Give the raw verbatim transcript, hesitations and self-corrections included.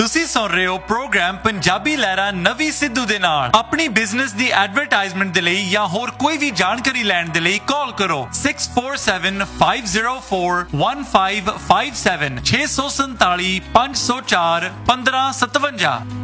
ਤੁਸੀਂ ਸੁਣ ਰਹੇ ਹੋ ਪ੍ਰੋਗਰਾਮ ਪੰਜਾਬੀ ਲਹਿਰਾਂ ਨਵੀਂ ਸਿੱਧੂ ਦੇ ਨਾਲ। ਆਪਣੀ ਬਿਜ਼ਨਸ ਦੀ ਐਡਵਰਟਾਈਜ਼ਮੈਂਟ ਦੇ ਲਈ ਜਾਂ ਹੋਰ ਕੋਈ ਵੀ ਜਾਣਕਾਰੀ ਲੈਣ ਦੇ ਲਈ ਕਾਲ ਕਰੋ six four seven five zero four one five five seven ਛੇ ਸੌ ਸੰਤਾਲੀ ਪੰਜ ਸੌ ਚਾਰ ਪੰਦਰਾਂ ਸਤਵੰਜਾ।